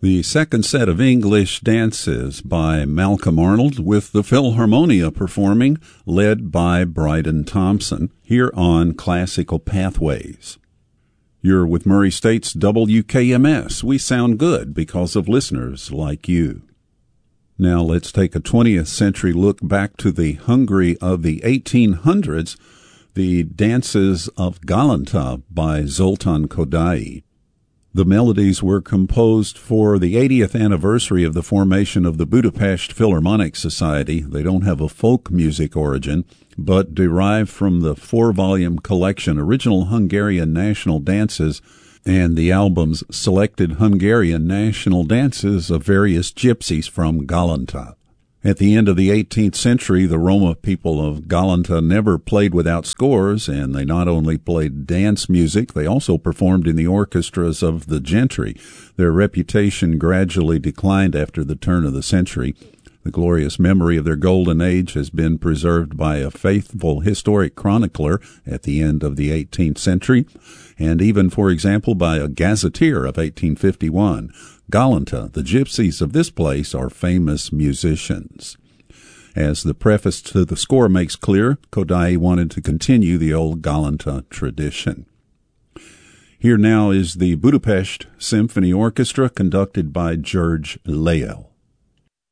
The second set of English dances by Malcolm Arnold with the Philharmonia performing, led by Bryden Thompson, here on Classical Pathways. You're with Murray State's WKMS. We sound good because of listeners like you. Now let's take a 20th century look back to the Hungary of the 1800s, the Dances of Galanta by Zoltán Kodály. The melodies were composed for the 80th anniversary of the formation of the Budapest Philharmonic Society. They don't have a folk music origin, but derive from the 4-volume collection Original Hungarian National Dances and the album's Selected Hungarian National Dances of various gypsies from Galanta. At the end of the 18th century, the Roma people of Galanta never played without scores, and they not only played dance music, they also performed in the orchestras of the gentry. Their reputation gradually declined after the turn of the century. The glorious memory of their golden age has been preserved by a faithful historic chronicler at the end of the 18th century, and even, for example, by a gazetteer of 1851. Galanta, the gypsies of this place, are famous musicians. As the preface to the score makes clear, Kodály wanted to continue the old Galanta tradition. Here now is the Budapest Symphony Orchestra, conducted by George Leyel.